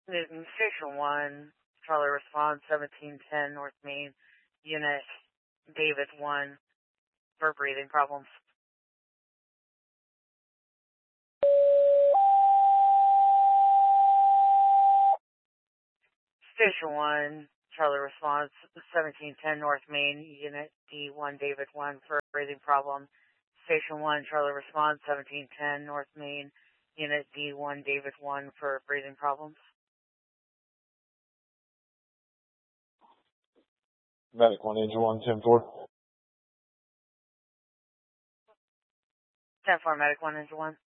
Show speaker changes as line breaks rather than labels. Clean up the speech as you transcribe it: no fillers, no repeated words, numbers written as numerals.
Newton Station 1, Charlie response 1710 North Main, Unit David 1 for breathing problems. Station 1, Charlie response 1710 North Main, Unit D1 David 1 for breathing problem. Station 1, Charlie response 1710 North Main, Unit D1 David 1 for breathing problems.
Medic 1, Angel 1, 10-4.
10-4, Medic 1, Angel 1.